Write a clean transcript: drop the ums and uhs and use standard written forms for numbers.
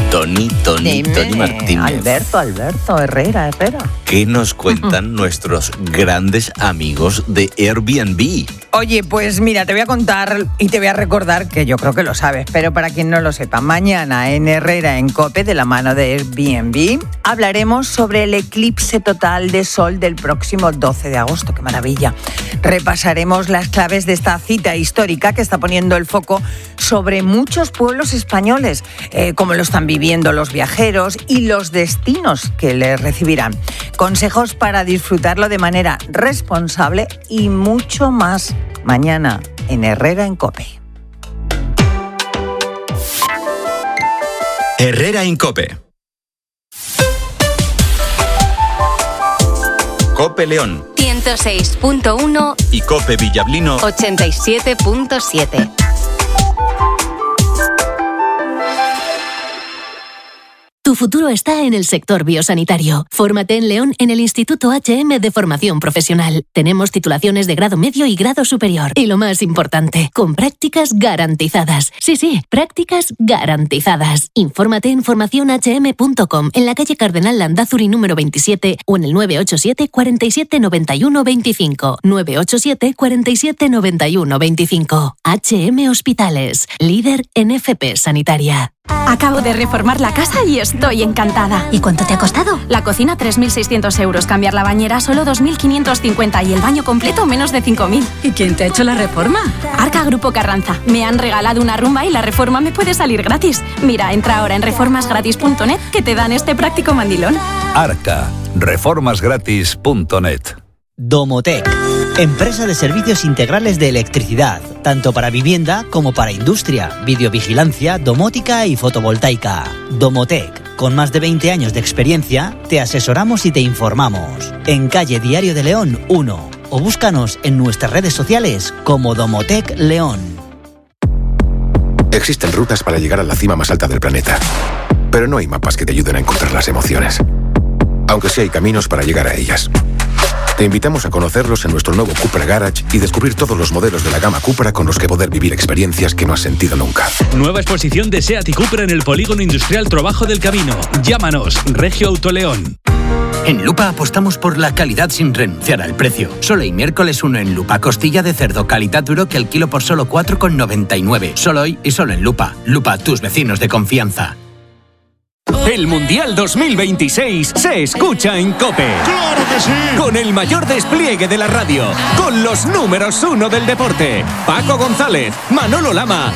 Toni Martínez. Alberto, Herrera. ¿Qué nos cuentan nuestros grandes amigos de Airbnb? Oye, pues mira, te voy a contar y te voy a recordar que yo creo que lo sabes, pero para quien no lo sepa, mañana en Herrera en COPE, de la mano de Airbnb, hablaremos sobre el eclipse total de sol del próximo 12 de agosto. ¡Qué maravilla! Repasaremos las claves de esta cita histórica que está poniendo el foco sobre muchos pueblos españoles, cómo lo están viviendo los viajeros y los destinos que les recibirán. Consejos para disfrutarlo de manera responsable y mucho más. Mañana en Herrera en COPE. Herrera en COPE. COPE León 106.1 y COPE Villablino 87.7. Tu futuro está en el sector biosanitario. Fórmate en León en el Instituto HM de Formación Profesional. Tenemos titulaciones de grado medio y grado superior. Y lo más importante, con prácticas garantizadas. Sí, prácticas garantizadas. Infórmate en formacionhm.com, en la calle Cardenal Landázuri número 27 o en el 987 47 91 25. 987 47 91 25. HM Hospitales, líder en FP Sanitaria. Acabo de reformar la casa y estoy encantada. ¿Y cuánto te ha costado? La cocina 3.600 euros, cambiar la bañera solo 2.550 y el baño completo menos de 5.000. ¿Y quién te ha hecho la reforma? Arca Grupo Carranza. Me han regalado una rumba y la reforma me puede salir gratis. Mira, entra ahora en reformasgratis.net que te dan este práctico mandilón. Arca, reformasgratis.net. Domotec, empresa de servicios integrales de electricidad, tanto para vivienda como para industria, videovigilancia, domótica y fotovoltaica. Domotec, con más de 20 años de experiencia, te asesoramos y te informamos. En calle Diario de León 1 o búscanos en nuestras redes sociales como Domotec León. Existen rutas para llegar a la cima más alta del planeta, pero no hay mapas que te ayuden a encontrar las emociones, aunque sí hay caminos para llegar a ellas. Te invitamos a conocerlos en nuestro nuevo Cupra Garage y descubrir todos los modelos de la gama Cupra con los que poder vivir experiencias que no has sentido nunca. Nueva exposición de SEAT y Cupra en el Polígono Industrial Trabajo del Camino. Llámanos, Regio Autoleón. En Lupa apostamos por la calidad sin renunciar al precio. Solo hoy miércoles 1 en Lupa. Costilla de cerdo calidad duro que al kilo por solo 4,99. Solo hoy y solo en Lupa. Lupa, tus vecinos de confianza. El Mundial 2026 se escucha en COPE. ¡Claro que sí! Con el mayor despliegue de la radio, con los números 1 del deporte. Paco González, Manolo Lama